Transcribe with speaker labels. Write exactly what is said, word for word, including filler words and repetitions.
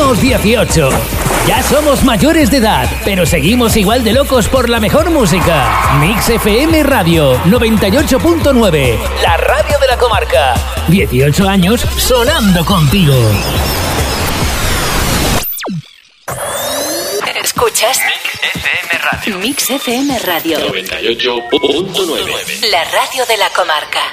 Speaker 1: cumplimos dieciocho. Ya somos mayores de edad, pero seguimos igual de locos por la mejor música. Mix F M Radio noventa y ocho punto nueve, la radio de la comarca. dieciocho años sonando contigo.
Speaker 2: ¿Escuchas?
Speaker 3: Mix F M Radio.
Speaker 2: Mix F M Radio
Speaker 3: noventa y ocho punto nueve.
Speaker 2: La radio de la comarca.